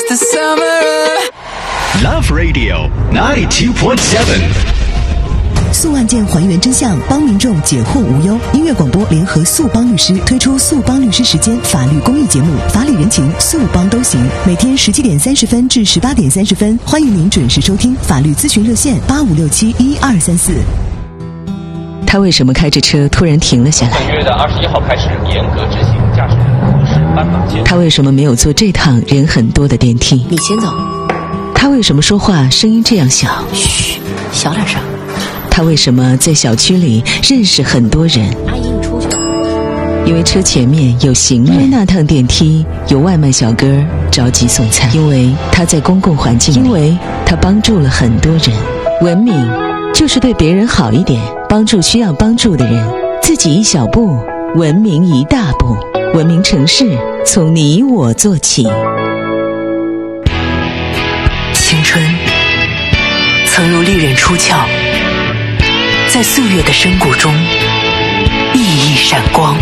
the summer. Love Radio 92.7。 诉案件还原真相，帮民众解惑无忧。音乐广播联合速帮律师推出速帮律师时间法律公益节目，法理人情速帮都行。每天17点30分至18点30分，欢迎您准时收听法律咨询热线85671234。 他为什么开着车突然停了下来？ 本月的21号开始严格执行驾驶人无视斑马线。 他为什么没有坐这趟人很多的电梯？ 你先走。 他为什么说话声音这样小？ 嘘，小点声。 他为什么在小区里认识很多人？ 阿姨，你出去。 因为车前面有行人，因为那趟电梯有外卖小哥着急送餐，因为他在公共环境里，因为他帮助了很多人。文明就是对别人好一点，帮助需要帮助的人，自己一小步，文明一大步。文明城市从你我做起。 青春曾如利刃出鞘，在岁月的深谷中熠熠闪光。